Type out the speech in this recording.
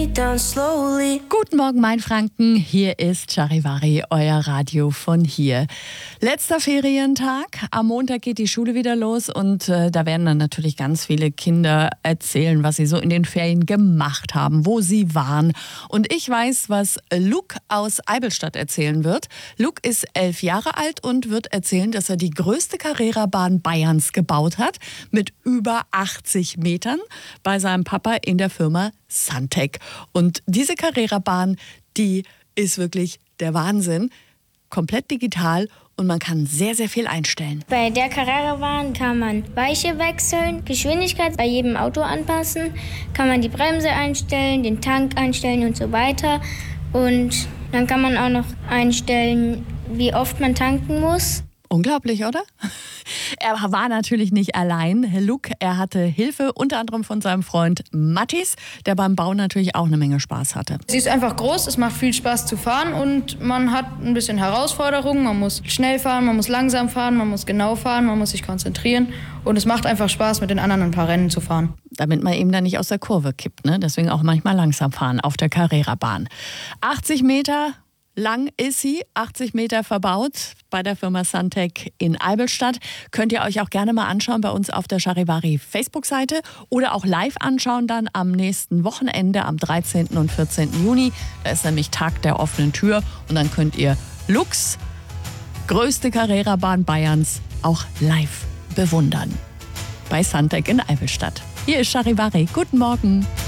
Guten Morgen, Mainfranken. Hier ist Charivari, euer Radio von hier. Letzter Ferientag. Am Montag geht die Schule wieder los und da werden dann natürlich ganz viele Kinder erzählen, was sie so in den Ferien gemacht haben, wo sie waren. Und ich weiß, was Luke aus Eivelstadt erzählen wird. Luke ist 11 Jahre alt und wird erzählen, dass er die größte Carrera-Bahn Bayerns gebaut hat, mit über 80 Metern bei seinem Papa in der Firma Suntec. Und diese Carrera-Bahn, die ist wirklich der Wahnsinn. Komplett digital und man kann sehr, sehr viel einstellen. Bei der Carrera-Bahn kann man Weiche wechseln, Geschwindigkeit bei jedem Auto anpassen, kann man die Bremse einstellen, den Tank einstellen und so weiter. Und dann kann man auch noch einstellen, wie oft man tanken muss. Unglaublich, oder? Er war natürlich nicht allein. Luke, er hatte Hilfe unter anderem von seinem Freund Mattis, der beim Bauen natürlich auch eine Menge Spaß hatte. Sie ist einfach groß, es macht viel Spaß zu fahren und man hat ein bisschen Herausforderungen. Man muss schnell fahren, man muss langsam fahren, man muss genau fahren, man muss sich konzentrieren. Und es macht einfach Spaß, mit den anderen ein paar Rennen zu fahren. Damit man eben dann nicht aus der Kurve kippt, ne? Deswegen auch manchmal langsam fahren auf der Carrera-Bahn. 80 Meter lang ist sie, 80 Meter verbaut bei der Firma Suntec in Eivelstadt. Könnt ihr euch auch gerne mal anschauen bei uns auf der Charivari Facebook-Seite oder auch live anschauen dann am nächsten Wochenende am 13. und 14. Juni. Da ist nämlich Tag der offenen Tür und dann könnt ihr Lux, größte Carrera-Bahn Bayerns, auch live bewundern bei Suntec in Eivelstadt. Hier ist Charivari. Guten Morgen.